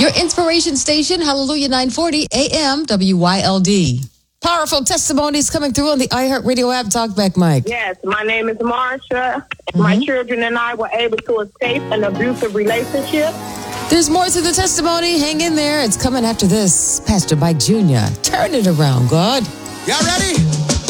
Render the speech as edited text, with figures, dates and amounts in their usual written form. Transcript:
Your inspiration station, Hallelujah 940 AM WYLD. Powerful testimonies coming through on the iHeartRadio app. Talk back, Mike. Yes, my name is Marsha. My children and I were able to escape an abusive relationship. There's more to the testimony. Hang in there. It's coming after this. Pastor Mike Jr. Turn it around, God. Y'all ready?